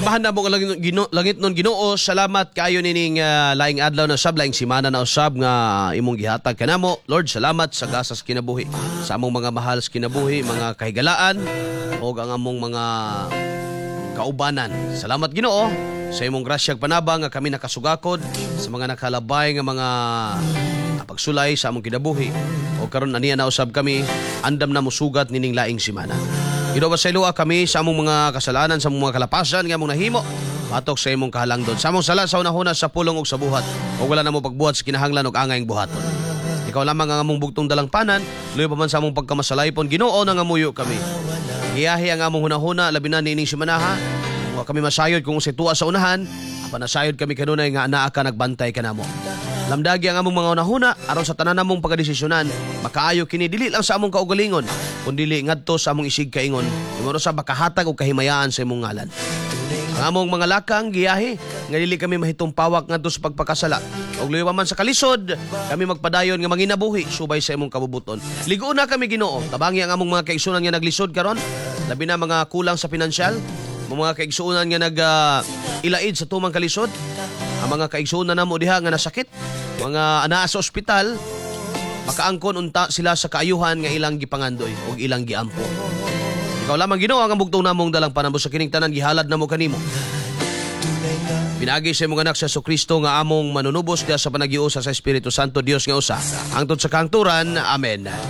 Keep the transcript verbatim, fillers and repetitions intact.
Amahan na mo ang langit, gino, langit nun Ginoo. Salamat kayo nining uh, laing adlaw na usab, laing simana na usab nga imong gihatag kanamo. Lord, salamat sa gasas kinabuhi. Sa among mga mahal sa kinabuhi, mga kahigalaan o ang among mga kaubanan. Salamat Ginoo sa imong grasyag panabang nga kami nakasugakod sa mga nakalabay nga mga pagsulay sa among kinabuhi. O karon aniya na usab kami andam na musugat nining laing simana. Ginoo, basayloa kami sa among mga kasalanan, sa among mga kalapasan nga among nahimo batok sa imong kahalangdon. Sa among sala sa unahuna sa pulong ug sa buhat. O wala na mo pagbuhat sa kinahanglan ug angayng buhaton. Ikaw lamang ang among bugtong dalangpanan, luyo pa man sa among pagkamasalaypon. Ginoo, nangamuyo kami. Giyahi ang among hunahuna labi na nining simanaha. Wa kami masayod kung si tuwa sa unahan, apan nasayod kami kanunay nga anaa ka nagbantay kanamo. Lamdagi ang among mga unahuna aron sa tanan namong pagdesisyonan, makaayo kini dili lang sa among kaugalingon, kundi dili ngadto sa among isig kaingon, imong sa makahatag og kahimayaan sa imong ngalan. Ang among mga lakang giyahi nga dili kami mahitong pawak ngadto sa pagpakasala. Og luyo pa man sa kalisod, kami magpadayon nga manginabuhi subay sa imong kabubuton. Ligo na kami Ginoo, tabangi ang among mga kaigsunan nga naglisod karon, labi na mga kulang sa pinansyal, mga kaigsunan nga nag uh, ilaid sa tumang kalisod, ang mga kaigsunan namo diha nga nasakit, mga anaa sa ospital, makaangkon unta sila sa kaayuhan nga ilang gipangandoy ug ilang giampo. Ikaw lamang Ginoo ang bugtong namong dalang panambos sa kining tanan, gihalad namo kanimo. Pinagi sa imong anak sa Jesucristo nga among manunubos diha sa panagiusa sa Espiritu Santo Dios nga usa hangtod sa kahangturan. Amen.